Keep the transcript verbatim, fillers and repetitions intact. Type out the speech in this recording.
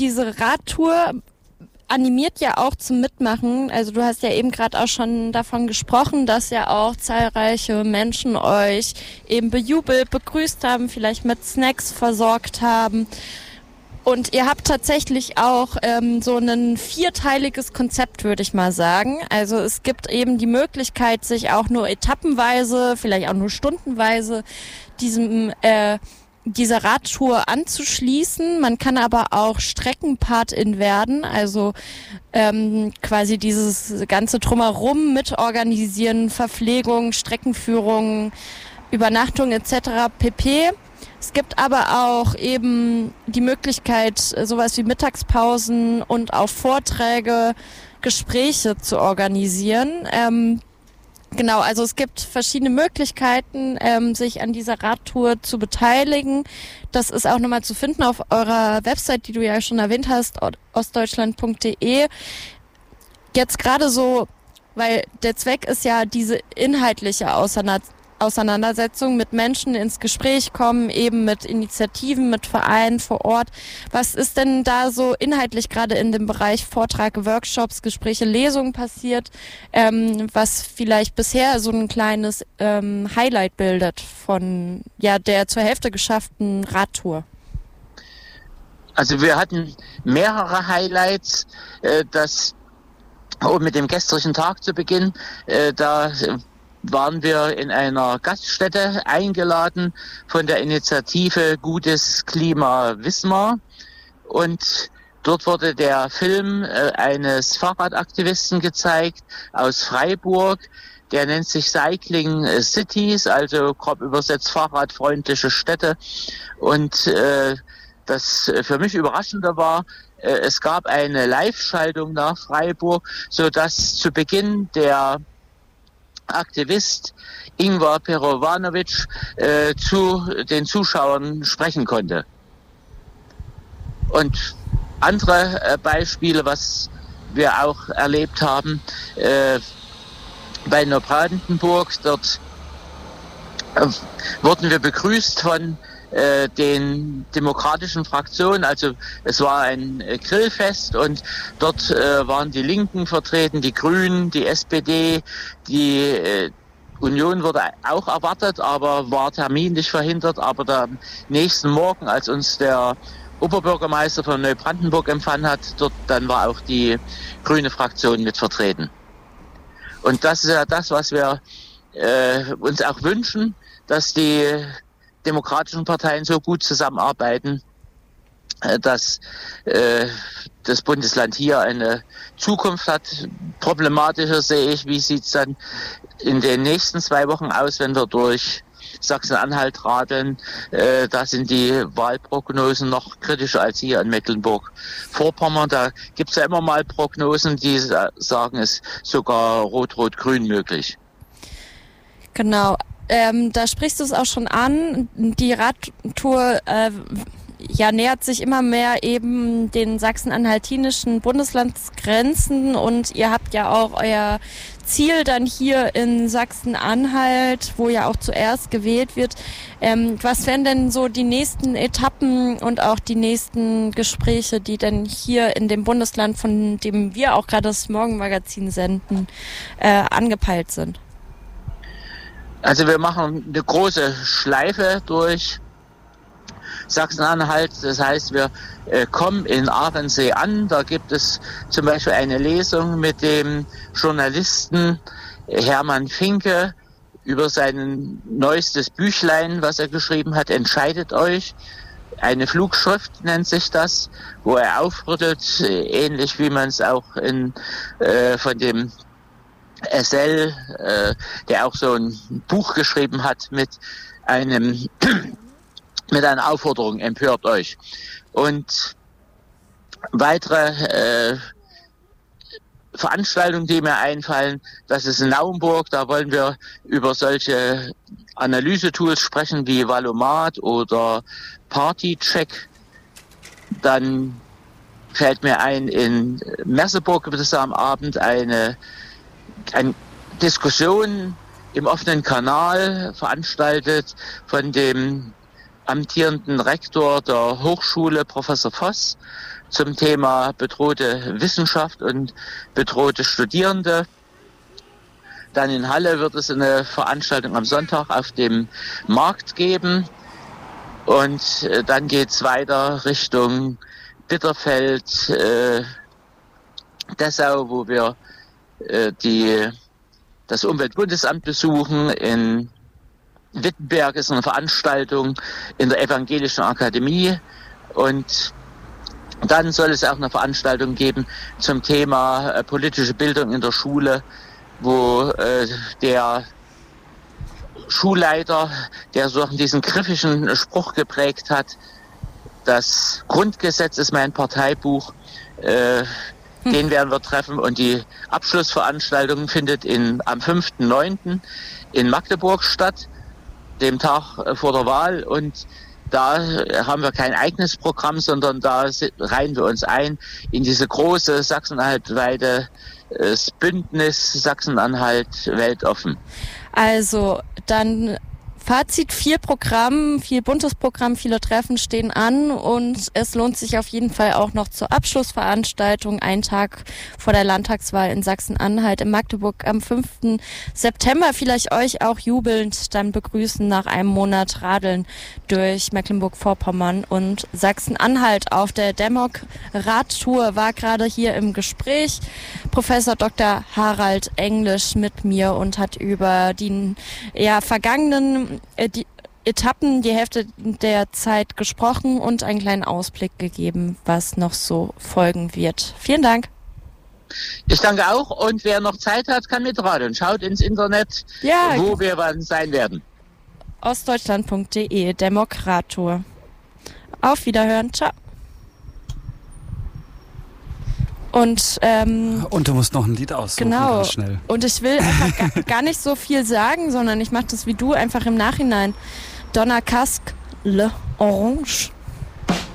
diese Radtour animiert ja auch zum Mitmachen. Also du hast ja eben gerade auch schon davon gesprochen, dass ja auch zahlreiche Menschen euch eben bejubelt, begrüßt haben, vielleicht mit Snacks versorgt haben. Und ihr habt tatsächlich auch ähm, so ein vierteiliges Konzept, würde ich mal sagen. Also es gibt eben die Möglichkeit, sich auch nur etappenweise, vielleicht auch nur stundenweise diesem äh, dieser Radtour anzuschließen. Man kann aber auch Streckenpatin werden, also ähm, quasi dieses ganze Drumherum mit organisieren, Verpflegung, Streckenführung, Übernachtung et cetera pp. Es gibt aber auch eben die Möglichkeit, sowas wie Mittagspausen und auch Vorträge, Gespräche zu organisieren. Ähm, genau, also es gibt verschiedene Möglichkeiten, ähm, sich an dieser Radtour zu beteiligen. Das ist auch nochmal zu finden auf eurer Website, die du ja schon erwähnt hast, ostdeutschland punkt de. Jetzt gerade so, weil der Zweck ist ja diese inhaltliche Auseinandersetzung. Auseinandersetzung mit Menschen ins Gespräch kommen, eben mit Initiativen, mit Vereinen vor Ort. Was ist denn da so inhaltlich gerade in dem Bereich Vortrag, Workshops, Gespräche, Lesungen passiert, ähm, was vielleicht bisher so ein kleines ähm, Highlight bildet von ja der zur Hälfte geschafften Radtour? Also wir hatten mehrere Highlights, äh, das um mit dem gestrigen Tag zu beginnen, äh, da waren wir in einer Gaststätte eingeladen von der Initiative Gutes Klima Wismar und dort wurde der Film äh, eines Fahrradaktivisten gezeigt aus Freiburg, der nennt sich Cycling Cities, also grob übersetzt fahrradfreundliche Städte und äh, das für mich Überraschende war, äh, es gab eine Live-Schaltung nach Freiburg, sodass zu Beginn der Aktivist Ingvar Perovanovic äh, zu den Zuschauern sprechen konnte. Und andere äh, Beispiele, was wir auch erlebt haben, äh, bei Neubrandenburg, dort äh, wurden wir begrüßt von äh, den demokratischen Fraktionen, also es war ein äh, Grillfest und dort äh, waren die Linken vertreten, die Grünen, die S P D, die äh, Union wurde auch erwartet, aber war terminlich verhindert, aber der nächsten Morgen, als uns der Oberbürgermeister von Neubrandenburg empfangen hat, dort dann war auch die grüne Fraktion mit vertreten. Und das ist ja das, was wir äh, uns auch wünschen, dass die demokratischen Parteien so gut zusammenarbeiten, dass äh, das Bundesland hier eine Zukunft hat. Problematischer sehe ich, wie sieht es dann in den nächsten zwei Wochen aus, wenn wir durch Sachsen-Anhalt radeln. Äh, da sind die Wahlprognosen noch kritischer als hier in Mecklenburg-Vorpommern. Da gibt es ja immer mal Prognosen, die sagen, es ist sogar Rot-Rot-Grün möglich. Genau. Ähm, da sprichst du es auch schon an. Die Radtour äh, ja, nähert sich immer mehr eben den sachsen-anhaltinischen Bundeslandsgrenzen und ihr habt ja auch euer Ziel dann hier in Sachsen-Anhalt, wo ja auch zuerst gewählt wird. Ähm, was wären denn so die nächsten Etappen und auch die nächsten Gespräche, die denn hier in dem Bundesland, von dem wir auch gerade das Morgenmagazin senden, äh, angepeilt sind? Also wir machen eine große Schleife durch Sachsen-Anhalt. Das heißt, wir äh, kommen in Ahrensee an. Da gibt es zum Beispiel eine Lesung mit dem Journalisten Hermann Finke über sein neuestes Büchlein, was er geschrieben hat, Entscheidet euch. Eine Flugschrift nennt sich das, wo er aufrüttelt, ähnlich wie man es auch in, äh, von dem S L, äh, der auch so ein Buch geschrieben hat mit einem mit einer Aufforderung, empört euch. Und weitere äh, Veranstaltungen, die mir einfallen, das ist in Naumburg, da wollen wir über solche Analysetools sprechen wie Valomat oder Partycheck. Dann fällt mir ein, in Merseburg gibt es am Abend eine eine Diskussion im offenen Kanal, veranstaltet von dem amtierenden Rektor der Hochschule, Professor Voss, zum Thema bedrohte Wissenschaft und bedrohte Studierende. Dann in Halle wird es eine Veranstaltung am Sonntag auf dem Markt geben. Und äh, dann geht's weiter Richtung Bitterfeld, äh, Dessau, wo wir äh, die, das Umweltbundesamt besuchen. In Wittenberg ist eine Veranstaltung in der Evangelischen Akademie. Und dann soll es auch eine Veranstaltung geben zum Thema äh, politische Bildung in der Schule, wo äh, der Schulleiter, der so diesen griffischen Spruch geprägt hat, das Grundgesetz ist mein Parteibuch, äh, hm. den werden wir treffen. Und die Abschlussveranstaltung findet in, am fünften neunten in Magdeburg statt, dem Tag vor der Wahl. Und da haben wir kein eigenes Programm, sondern da reihen wir uns ein in diese große Sachsen-Anhalt-weite das Bündnis Sachsen-Anhalt weltoffen. Also dann Fazit, viel Programm, viel buntes Programm, viele Treffen stehen an und es lohnt sich auf jeden Fall auch noch zur Abschlussveranstaltung, einen Tag vor der Landtagswahl in Sachsen-Anhalt in Magdeburg am fünften September. Vielleicht euch auch jubelnd dann begrüßen nach einem Monat Radeln durch Mecklenburg-Vorpommern und Sachsen-Anhalt. Auf der Demok-Radtour war gerade hier im Gespräch Professor Doktor Harald Englisch mit mir und hat über die ja, vergangenen die Etappen, die Hälfte der Zeit gesprochen und einen kleinen Ausblick gegeben, was noch so folgen wird. Vielen Dank. Ich danke auch und wer noch Zeit hat, kann mitradeln. Schaut ins Internet, ja, wo wir wann sein werden. ostdeutschland punkt de, Demokrator. Auf Wiederhören, ciao. Und, ähm, und du musst noch ein Lied aussuchen, genau. Ganz schnell. Und ich will einfach gar, gar nicht so viel sagen, sondern ich mache das wie du einfach im Nachhinein. Donna Kask, Le Orange.